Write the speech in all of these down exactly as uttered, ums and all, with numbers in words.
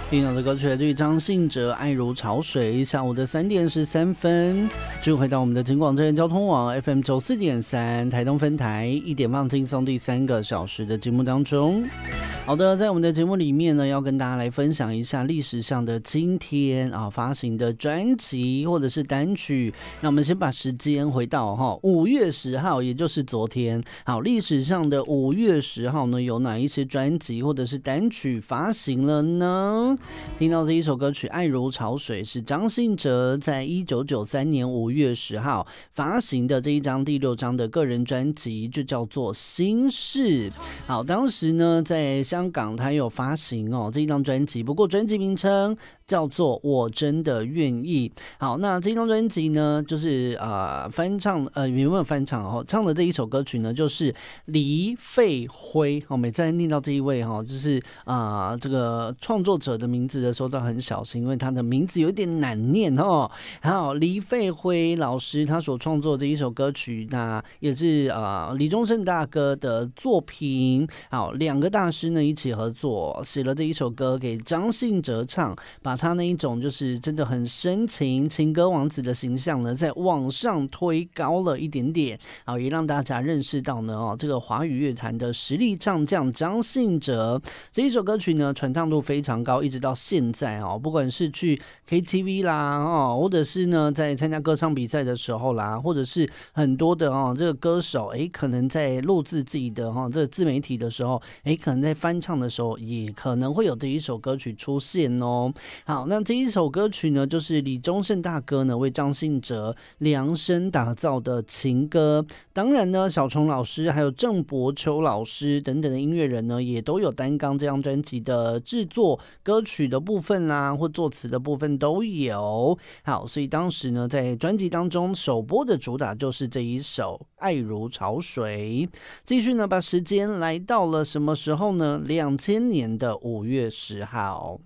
听到的歌曲来自于张信哲《爱如潮水》。下午的三点十三分，继续回到我们的警广真人交通网 F M 九四点三台东分台，一点放轻松第三个小时的节目当中。好的，在我们的节目里面呢，要跟大家来分享一下历史上的今天啊发行的专辑或者是单曲。那我们先把时间回到哈五月十号，也就是昨天。好，历史上的五月十号呢，有哪一些专辑或者是单曲发行了呢？听到这一首歌曲《爱如潮水》是张信哲在一九九三年五月十号发行的这一张第六张的个人专辑，就叫做《心事》。好，当时呢在香港他有发行哦这一张专辑，不过专辑名称叫做《我真的愿意》。好，那这张专辑呢，就是呃翻唱呃有没有翻唱哦？唱的这一首歌曲呢，就是黎费辉。哦，每次念到这一位哈、哦，就是啊、呃、这个创作者的名字的时候都很小心，因为他的名字有点难念哦。好，黎费辉老师他所创作的这一首歌曲，那也是呃李宗盛大哥的作品。好，两个大师呢一起合作写了这一首歌给张信哲唱，把他那一种就是真的很深情情歌王子的形象呢，在往上推高了一点点。好，也让大家认识到呢哦，这个华语乐坛的实力唱将张信哲。这一首歌曲呢传唱度非常高，一直到现在哦，不管是去 K T V 啦哦，或者是呢在参加歌唱比赛的时候啦，或者是很多的哦这个歌手哎，可能在录制自己的哦这个自媒体的时候，哎，可能在翻唱的时候也可能会有这一首歌曲出现哦。好，那这一首歌曲呢，就是李宗盛大哥呢为张信哲量身打造的情歌。当然呢，小虫老师还有郑伯秋老师等等的音乐人呢，也都有担纲这张专辑的制作，歌曲的部分啦，或作词的部分都有。好，所以当时呢，在专辑当中首播的主打就是这一首《爱如潮水》。继续呢，把时间来到了什么时候呢？两千年的五月十号。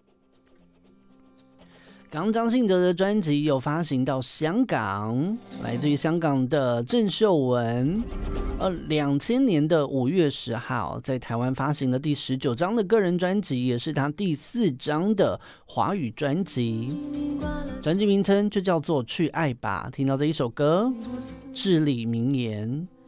刚张信哲的专辑有发行到香港，来自于香港的郑秀文。呃，两千年的五月十号，在台湾发行了第十九张的个人专辑，也是他第四张的华语专辑。专辑名称就叫做《去爱吧》。听到这一首歌，至理名言。